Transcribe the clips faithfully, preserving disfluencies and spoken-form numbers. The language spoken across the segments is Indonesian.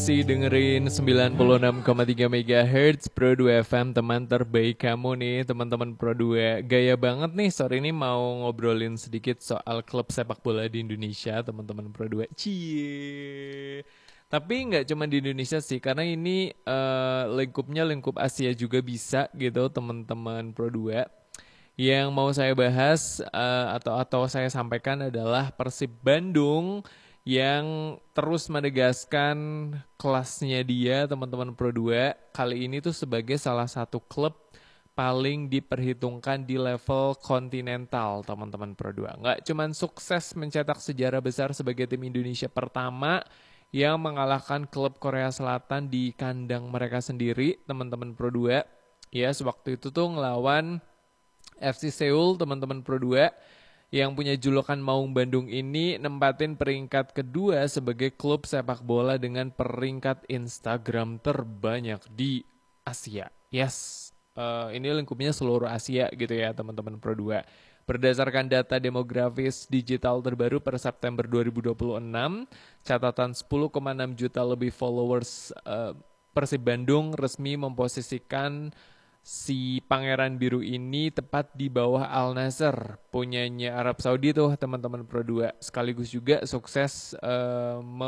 Masih dengerin sembilan puluh enam koma tiga MHz Pro dua F M, teman terbaik kamu nih, teman-teman Pro dua. Gaya banget nih, sore ini mau ngobrolin sedikit soal klub sepak bola di Indonesia, teman-teman Pro dua. Cie. Tapi nggak cuma di Indonesia sih, karena ini eh, lingkupnya lingkup Asia juga bisa gitu, teman-teman Pro dua. Yang mau saya bahas eh, atau atau saya sampaikan adalah Persib Bandung yang terus menegaskan kelasnya dia, teman-teman Pro dua. Kali ini tuh sebagai salah satu klub paling diperhitungkan di level kontinental, teman-teman Pro dua. Nggak cuman sukses mencetak sejarah besar sebagai tim Indonesia pertama yang mengalahkan klub Korea Selatan di kandang mereka sendiri, teman-teman Pro dua. Ya, sewaktu itu tuh ngelawan F C Seoul, teman-teman Pro dua, yang punya julukan Maung Bandung ini nempatin peringkat kedua sebagai klub sepak bola dengan peringkat Instagram terbanyak di Asia. Yes, uh, ini lingkupnya seluruh Asia gitu ya, teman-teman Pro dua. Berdasarkan data demografis digital terbaru per September dua ribu dua puluh enam, catatan sepuluh koma enam juta lebih followers uh, Persib Bandung resmi memposisikan si Pangeran Biru ini tepat di bawah Al Nassr, punyanya Arab Saudi tuh, teman-teman Pro dua. Sekaligus juga sukses uh, me...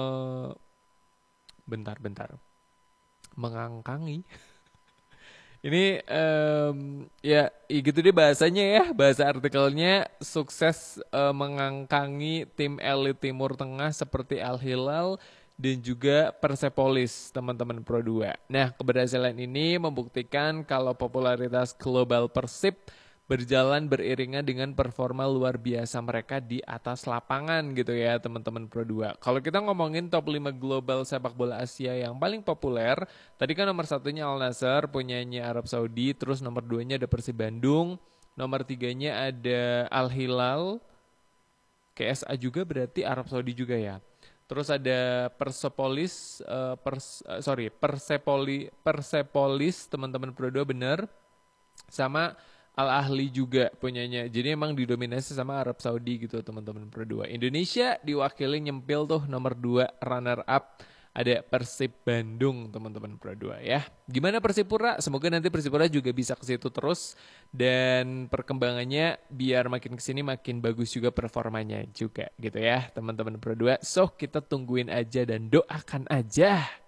bentar-bentar mengangkangi. Ini um, ya, ya gitu deh bahasanya ya, bahasa artikelnya, sukses uh, mengangkangi tim elit Timur Tengah seperti Al Hilal dan juga Persepolis, teman-teman Pro dua. Nah, keberhasilan ini membuktikan kalau popularitas global Persib berjalan beriringan dengan performa luar biasa mereka di atas lapangan gitu ya, teman-teman Pro dua. Kalau kita ngomongin top lima global sepak bola Asia yang paling populer, tadi kan nomor satunya Al Nassr, punyanya Arab Saudi, terus nomor duanya ada Persib Bandung, nomor tiganya ada Al Hilal, K S A juga berarti Arab Saudi juga ya. Terus ada Persepolis, uh, pers, uh, sorry, Persepoli, Persepolis, teman-teman Pro dua bener, sama Al Ahli juga punyanya. Jadi emang didominasi sama Arab Saudi gitu, teman-teman Pro dua. Indonesia diwakili nyempil tuh nomor dua runner up, ada Persib Bandung, teman-teman Pro dua ya. Gimana Persipura? Semoga nanti Persipura juga bisa ke situ terus dan perkembangannya biar makin kesini makin bagus juga performanya juga gitu ya, teman-teman Pro dua. So, kita tungguin aja dan doakan aja.